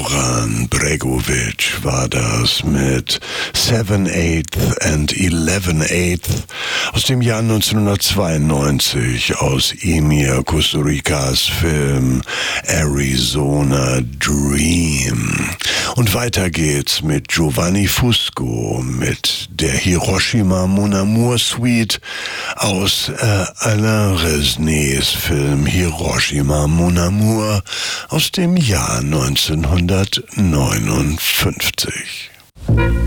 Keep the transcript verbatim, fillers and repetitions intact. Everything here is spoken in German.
Goran Bregovic war das mit Seven Eighth and Eleven Eighth aus dem Jahr neunzehnhundertzweiundneunzig aus Emir Kusturikas Film Arizona Dream. Und weiter geht's mit Giovanni Fusco mit der Hiroshima Mon Amour Suite aus äh, Alain Resnais Film Hiroshima Mon Amour aus dem Jahr neunzehnhundertneunundfünfzig.